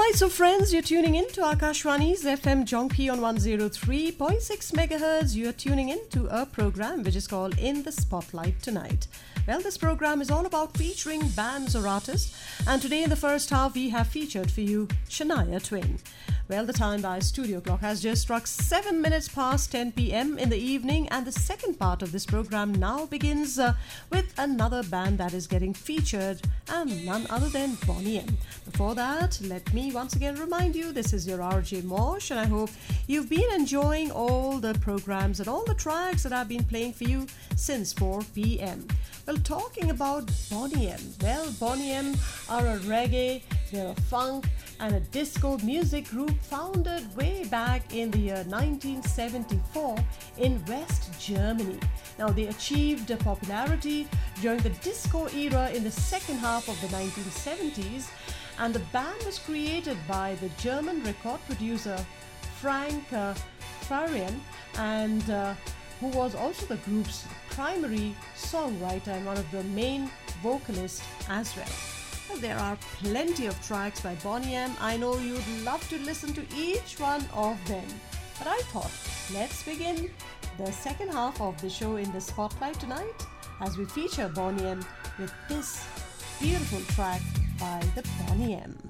Right, so friends, you're tuning in to Akashwani's FM Jongpi on 103.6 megahertz. You're tuning in to a program which is called In the Spotlight Tonight. Well, this program is all about featuring bands or artists, and today in the first half we have featured for you Shania Twain. Well, the time by studio clock has just struck 7 minutes past 10 p.m. in the evening, and the second part of this program now begins with another band that is getting featured, and none other than Boney M. Before that, let me once again remind you, this is your RJ Mosh, and I hope you've been enjoying all the programs and all the tracks that I've been playing for you since 4 p.m. Well, talking about Boney M. Well, Boney M are a reggae, they're a funk, and a disco music group founded way back in the year 1974 in West Germany. Now, they achieved popularity during the disco era in the second half of the 1970s, and the band was created by the German record producer Frank Farian, and who was also the group's primary songwriter and one of the main vocalists as well. Well, there are plenty of tracks by Boney M. I know you'd love to listen to each one of them. But I thought, let's begin the second half of the show in the Spotlight tonight as we feature Boney M with this beautiful track by the Boney M.